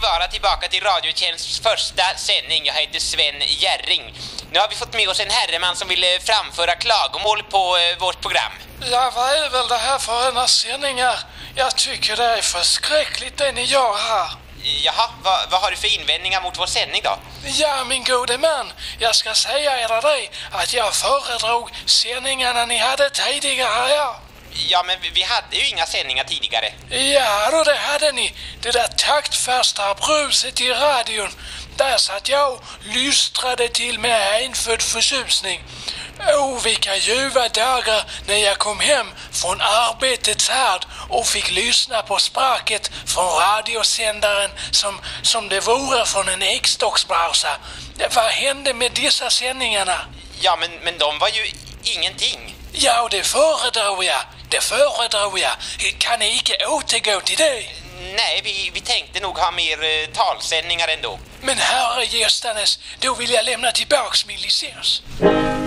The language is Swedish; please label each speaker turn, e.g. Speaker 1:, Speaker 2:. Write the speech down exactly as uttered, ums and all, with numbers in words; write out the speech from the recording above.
Speaker 1: Sara tillbaka till Radiotjänsts första sändning. Jag heter Sven Järring. Nu har vi fått med oss en herreman som vill framföra klagomål på eh, vårt program.
Speaker 2: Ja, vad är väl det här för ena sändningar? Jag tycker det är förskräckligt det ni gör här.
Speaker 1: Jaha, vad, vad har du för invändningar mot vår sändning då?
Speaker 2: Ja, min gode man, jag ska säga er det att jag föredrog sändningarna ni hade tidigare, ja.
Speaker 1: Ja, men vi hade ju inga sändningar tidigare.
Speaker 2: Ja, då det hade ni. Det där taktfasta bruset i radion. Där satt jag och lystrade till med hänfödd förtjusning. Åh, vilka ljuva dagar när jag kom hem från arbetets härd och fick lyssna på språket från radiosändaren som, som det vore från en ekstocksbrasa. Vad hände med dessa sändningarna?
Speaker 1: Ja, men, men de var ju ingenting.
Speaker 2: Ja, det föredrog jag. Det föredrog jag. Kan ni icke återgå till det?
Speaker 1: Nej, vi, vi tänkte nog ha mer eh, talsändningar ändå.
Speaker 2: Men herre gästanes, då vill jag lämna tillbaks min licens.